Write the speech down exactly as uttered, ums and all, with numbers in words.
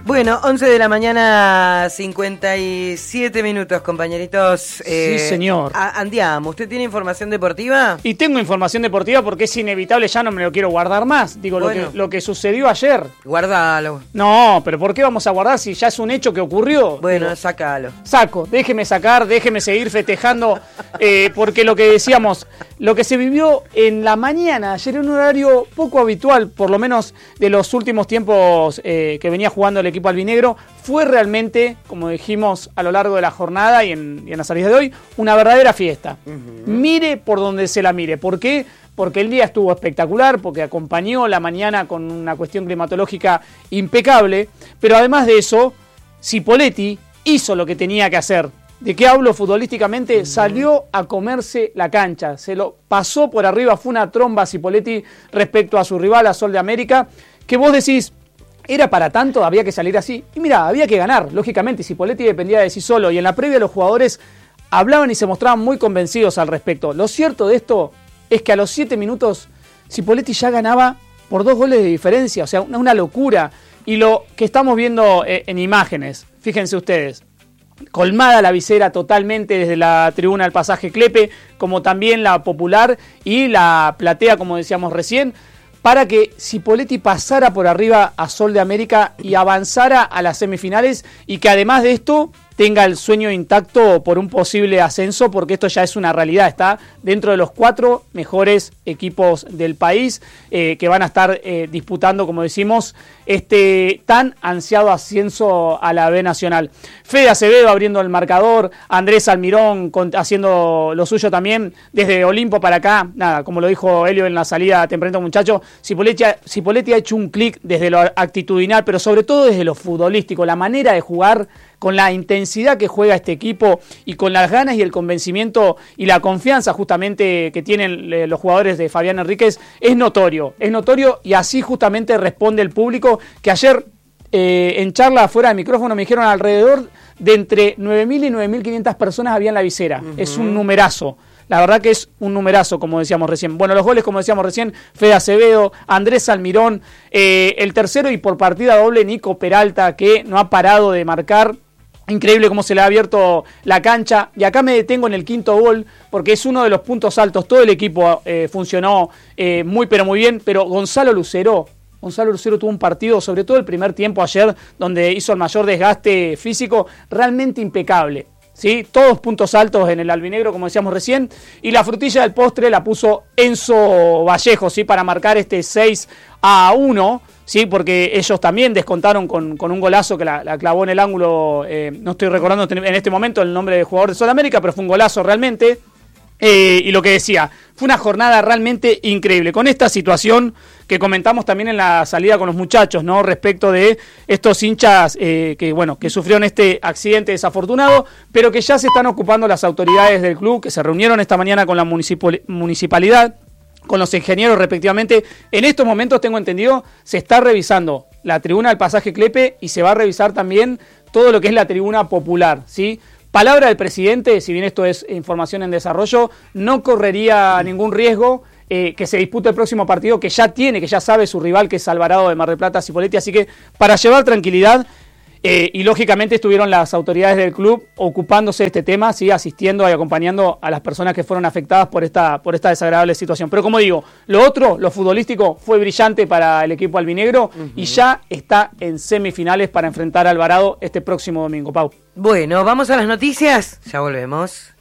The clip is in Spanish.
Bueno, once de la mañana, cincuenta y siete minutos, compañeritos. Eh, sí, señor. A, andiamo, ¿usted tiene información deportiva? Y tengo información deportiva porque es inevitable, ya no me lo quiero guardar más. Digo, bueno, lo que, lo que sucedió ayer. Guardalo. No, pero ¿por qué vamos a guardar si ya es un hecho que ocurrió? Bueno, Digo, sácalo. Saco, déjeme sacar, déjeme seguir festejando, eh, porque lo que decíamos, lo que se vivió en la mañana, ayer en un horario poco habitual, por lo menos de los últimos tiempos eh, que venía jugando el equipo albinegro, fue realmente, como dijimos a lo largo de la jornada y en, y en la salida de hoy, una verdadera fiesta. Uh-huh. Mire por donde se la mire. ¿Por qué? Porque el día estuvo espectacular, porque acompañó la mañana con una cuestión climatológica impecable, pero además de eso, Cipolletti hizo lo que tenía que hacer. ¿De qué hablo futbolísticamente? Uh-huh. Salió a comerse la cancha, se lo pasó por arriba, fue una tromba Cipolletti respecto a su rival, a Sol de América, que vos decís, ¿era para tanto? ¿Había que salir así? Y mira, había que ganar, lógicamente. Cipolletti dependía de sí solo. Y en la previa los jugadores hablaban y se mostraban muy convencidos al respecto. Lo cierto de esto es que a los siete minutos Cipolletti ya ganaba por dos goles de diferencia. O sea, una, una locura. Y lo que estamos viendo eh, en imágenes, fíjense ustedes, colmada la visera totalmente desde la tribuna del Pasaje Clepe, como también la Popular y la Platea, como decíamos recién, para que Cipolletti pasara por arriba a Sol de América y avanzara a las semifinales, y que además de esto tenga el sueño intacto por un posible ascenso, porque esto ya es una realidad, está dentro de los cuatro mejores equipos del país eh, que van a estar eh, disputando, como decimos, este tan ansiado ascenso a la B Nacional. Fede Acevedo abriendo el marcador, Andrés Almirón con, haciendo lo suyo también, desde Olimpo para acá, nada, como lo dijo Helio en la salida tempranito, muchacho, Cipolletti, Cipolletti ha hecho un clic desde lo actitudinal, pero sobre todo desde lo futbolístico, la manera de jugar, con la intensidad que juega este equipo y con las ganas y el convencimiento y la confianza justamente que tienen los jugadores de Fabián Enríquez, es notorio, es notorio y así justamente responde el público, que ayer eh, en charla fuera de micrófono me dijeron alrededor de entre nueve mil y nueve mil quinientas personas había en la visera. Uh-huh. Es un numerazo. La verdad que es un numerazo, como decíamos recién. Bueno, los goles, como decíamos recién, Fede Acevedo, Andrés Almirón, eh, el tercero y por partida doble Nico Peralta, que no ha parado de marcar. Increíble cómo se le ha abierto la cancha. Y acá me detengo en el quinto gol, porque es uno de los puntos altos. Todo el equipo eh, funcionó eh, muy pero muy bien, pero Gonzalo Lucero, Gonzalo Lucero tuvo un partido, sobre todo el primer tiempo ayer, donde hizo el mayor desgaste físico, realmente impecable. ¿Sí? Todos puntos altos en el albinegro, como decíamos recién, y la frutilla del postre la puso Enzo Vallejo, ¿sí? Para marcar este seis a uno, ¿sí? Porque ellos también descontaron con, con un golazo que la, la clavó en el ángulo, eh, no estoy recordando en este momento el nombre del jugador de Sudamérica, pero fue un golazo realmente. Eh, y lo que decía, fue una jornada realmente increíble, con esta situación que comentamos también en la salida con los muchachos, ¿no? Respecto de estos hinchas eh, que, bueno, que sufrieron este accidente desafortunado, pero que ya se están ocupando las autoridades del club, que se reunieron esta mañana con la municipal, municipalidad, con los ingenieros respectivamente. En estos momentos, tengo entendido, se está revisando la tribuna del Pasaje Clepe y se va a revisar también todo lo que es la tribuna popular, ¿sí? Palabra del presidente, si bien esto es información en desarrollo, no correría ningún riesgo eh, que se dispute el próximo partido, que ya tiene, que ya sabe su rival, que es Alvarado de Mar del Plata, Cipolletti, así que para llevar tranquilidad, eh, y lógicamente estuvieron las autoridades del club ocupándose de este tema, ¿sí? Asistiendo y acompañando a las personas que fueron afectadas por esta, por esta desagradable situación. Pero como digo, lo otro, lo futbolístico, fue brillante para el equipo albinegro, uh-huh. Y ya está en semifinales para enfrentar a Alvarado este próximo domingo. Pau. Bueno, vamos a las noticias, ya volvemos.